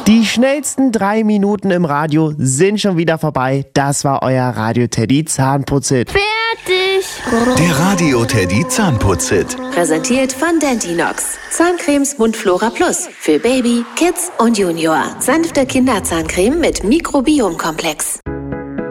Die schnellsten 3 Minuten im Radio sind schon wieder vorbei. Das war euer Radio Teddy Zahnputzhit. Fertig! Der Radio Teddy Zahnputzhit. Präsentiert von Dentinox. Zahncremes Mundflora Plus. Für Baby, Kids und Junior. Sanfte Kinderzahncreme mit Mikrobiomkomplex.